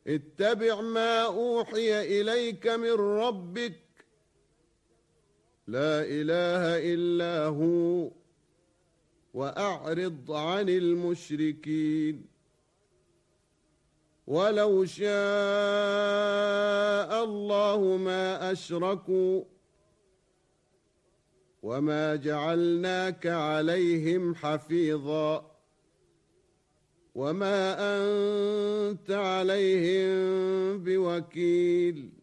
اتبع ما أوحي إليك من ربك لا إله إلا هو وأعرض عن المشركين ولو شاء الله ما أشركوا وما جعلناك عليهم حفيظا وما أنت عليهم بوكيل